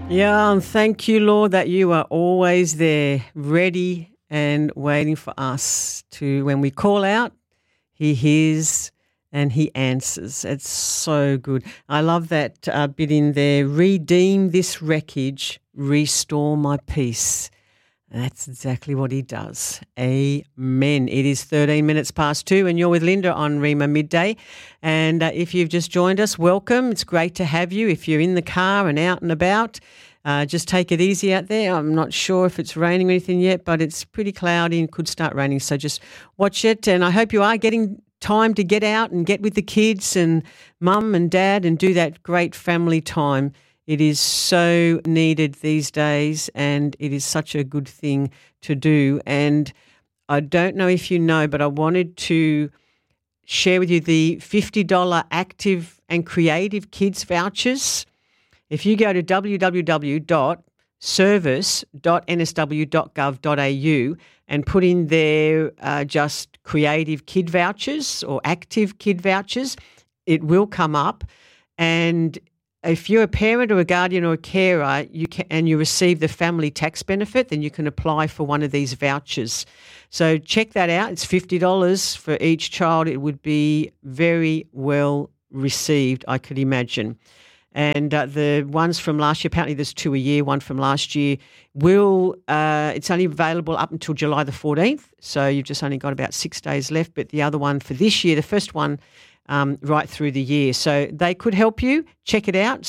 Yeah, and thank you, Lord, that you are always there, ready and waiting for us to, when we call out, He hears and He answers. It's so good. I love that bit in there, redeem this wreckage, restore my peace. That's exactly what He does. Amen. It is 13 minutes past 2 and you're with Linda on Rima Midday. And if you've just joined us, welcome. It's great to have you. If you're in the car and out and about, just take it easy out there. I'm not sure if it's raining or anything yet, but it's pretty cloudy and could start raining. So just watch it. And I hope you are getting time to get out and get with the kids and mum and dad and do that great family time. It is so needed these days and it is such a good thing to do. And I don't know if you know, but I wanted to share with you the $50 active and creative kids vouchers. If you go to www.service.nsw.gov.au and put in there just creative kid vouchers or active kid vouchers, it will come up. And if you're a parent or a guardian or a carer and you receive the family tax benefit, then you can apply for one of these vouchers. So check that out. It's $50 for each child. It would be very well received, I could imagine. And the ones from last year, apparently there's 2 a year, one from last year, it's only available up until July the 14th. So you've just only got about 6 days left. But the other one for this year, the first one, right through the year. So they could help you. Check it out,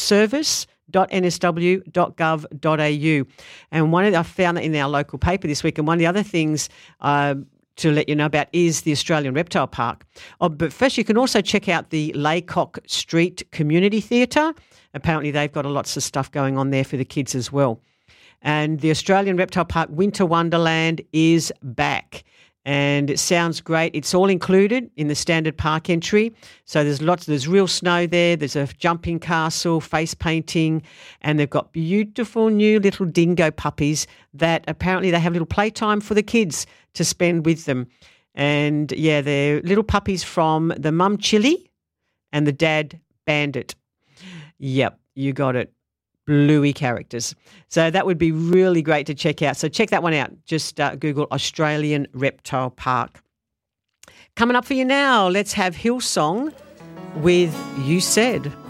service.nsw.gov.au. And I found that in our local paper this week. And one of the other things to let you know about is the Australian Reptile Park. But first, you can also check out the Laycock Street Community Theatre. Apparently, they've got lots of stuff going on there for the kids as well. And the Australian Reptile Park Winter Wonderland is back. And it sounds great. It's all included in the standard park entry. So there's real snow there. There's a jumping castle, face painting, and they've got beautiful new little dingo puppies that apparently they have little playtime for the kids to spend with them. And yeah, they're little puppies from the mum Chili and the dad Bandit. Yep, you got it. Bluey characters. So that would be really great to check out. So check that one out. Just Google Australian Reptile Park. Coming up for you now, let's have Hillsong with You Said.